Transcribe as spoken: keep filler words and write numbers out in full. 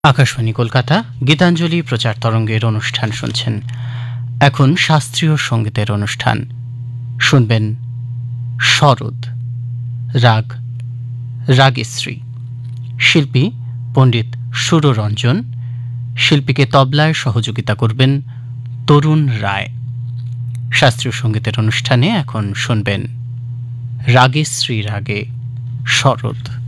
আকাশবাণী কলকাতা গীতাঞ্জলি প্রচার তরঙ্গের অনুষ্ঠান শুনছেন। এখন শাস্ত্রীয় সঙ্গীতের অনুষ্ঠান শুনবেন। শরৎ রাগ রাগেশ্রী, শিল্পী পণ্ডিত সুররঞ্জন, শিল্পীকে তবলায় সহযোগিতা করবেন তরুণ রায়। শাস্ত্রীয় সঙ্গীতের অনুষ্ঠানে এখন শুনবেন রাগেশ্রী রাগে শরৎ।